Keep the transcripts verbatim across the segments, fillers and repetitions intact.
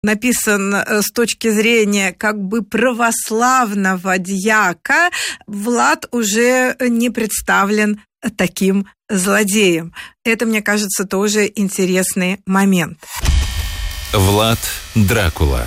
написан с точки зрения как бы православного дьяка, Влад уже не представлен таким злодеем. Это, мне кажется, тоже интересный момент. Влад Дракула.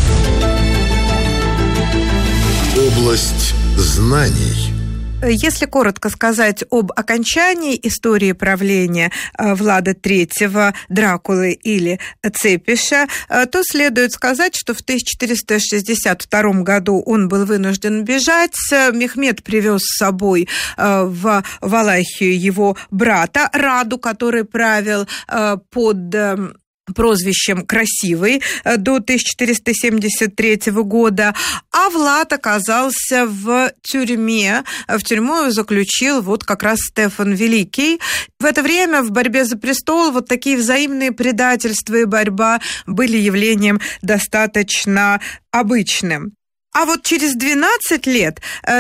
Область знаний. Если коротко сказать об окончании истории правления Влада третьего, Дракулы или Цепиша, то следует сказать, что в тысяча четыреста шестьдесят втором году он был вынужден бежать. Мехмед привез с собой в Валахию его брата Раду, который правил под прозвищем «Красивый» до тысяча четыреста семьдесят третьего года, а Влад оказался в тюрьме. В тюрьму его заключил вот как раз Стефан Великий. В это время в борьбе за престол вот такие взаимные предательства и борьба были явлением достаточно обычным. А вот через двенадцать лет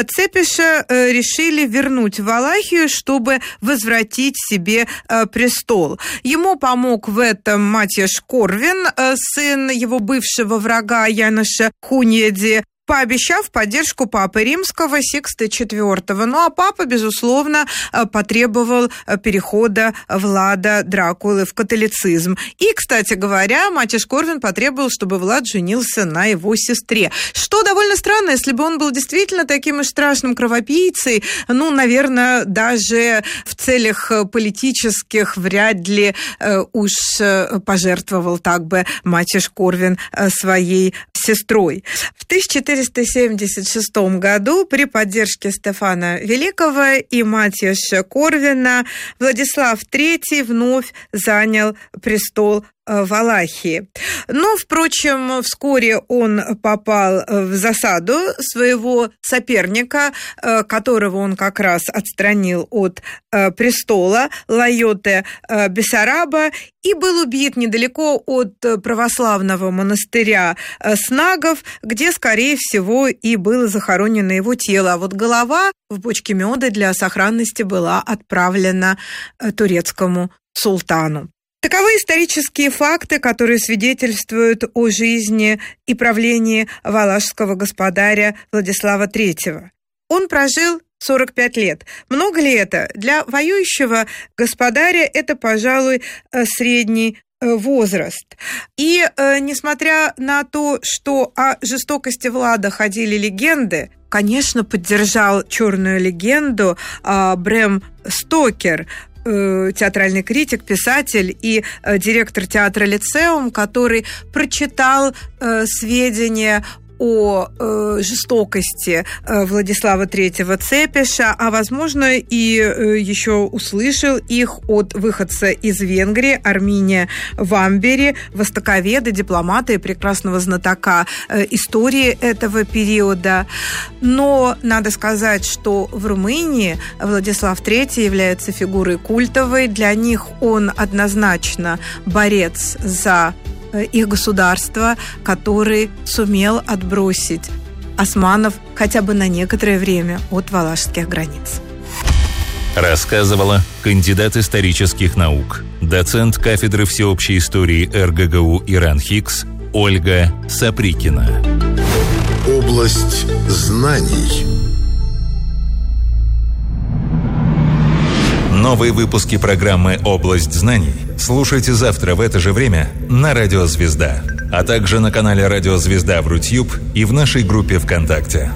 Цепиша решили вернуть в Валахию, чтобы возвратить себе престол. Ему помог в этом Матьяш Корвин, сын его бывшего врага Яноша Хуньяди, пообещав поддержку Папы Римского Сикста четвёртого. Ну а Папа, безусловно, потребовал перехода Влада Дракулы в католицизм. И, кстати говоря, Матьяш Корвин потребовал, чтобы Влад женился на его сестре. Что довольно странно, если бы он был действительно таким уж страшным кровопийцей, ну, наверное, даже в целях политических вряд ли уж пожертвовал так бы Матьяш Корвин своей сестрой. В тысяча четыреста семьдесят шестом году при поддержке Стефана Великого и Матьяша Корвина Владислав третий вновь занял престол Валахии. Но, впрочем, вскоре он попал в засаду своего соперника, которого он как раз отстранил от престола, Лайоте Бессараба, и был убит недалеко от православного монастыря Снагов, где, скорее всего, и было захоронено его тело. А вот голова в бочке меда для сохранности была отправлена турецкому султану. Таковы исторические факты, которые свидетельствуют о жизни и правлении валашского господаря Владислава третьего. Он прожил сорок пять лет. Много ли это? Для воюющего господаря это, пожалуй, средний возраст. И э, несмотря на то, что о жестокости Влада ходили легенды, конечно, поддержал черную легенду э, Брэм Стокер, театральный критик, писатель и директор театра «Лицеум», который прочитал сведения о э, жестокости э, Владислава третьего Цепиша, а, возможно, и э, еще услышал их от выходца из Венгрии Арминия Вамбери, востоковеда, дипломата и прекрасного знатока э, истории этого периода. Но надо сказать, что в Румынии Владислав третий является фигурой культовой. Для них он однозначно борец за их государство, который сумел отбросить османов хотя бы на некоторое время от валашских границ. Рассказывала кандидат исторических наук, доцент кафедры всеобщей истории эр гэ гэ у «Иран-Хикс» Ольга Саприкина. Область знаний. Новые выпуски программы «Область знаний» слушайте завтра в это же время на Радио Звезда, а также на канале Радио Звезда в Рутьюб и в нашей группе ВКонтакте.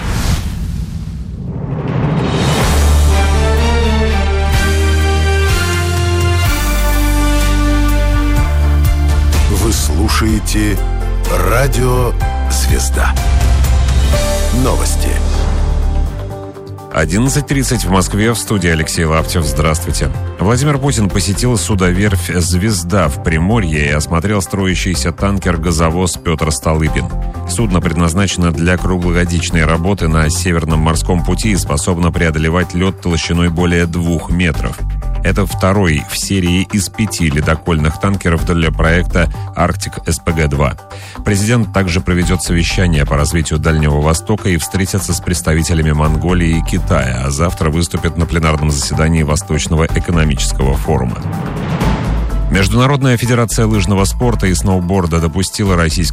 Вы слушаете Радио Звезда. Новости. одиннадцать тридцать в Москве, в студии Алексей Лаптев. Здравствуйте. Владимир Путин посетил судоверфь «Звезда» в Приморье и осмотрел строящийся танкер-газовоз «Петр Столыпин». Судно предназначено для круглогодичной работы на Северном морском пути и способно преодолевать лед толщиной более двух метров. Это второй в серии из пяти ледокольных танкеров для проекта «Арктик эс пэ гэ два». Президент также проведет совещание по развитию Дальнего Востока и встретится с представителями Монголии и Китая, а завтра выступит на пленарном заседании Восточного экономического форума. Международная федерация лыжного спорта и сноуборда допустила российское